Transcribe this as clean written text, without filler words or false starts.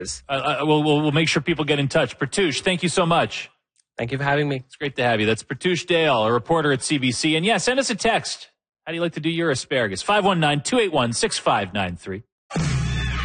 We'll make sure people get in touch. Pratyush, thank you so much. Thank you for having me. It's great to have you. That's Pratyush Dayal, a reporter at CBC. And yeah, send us a text. How do you like to do your asparagus? 519-281-6593.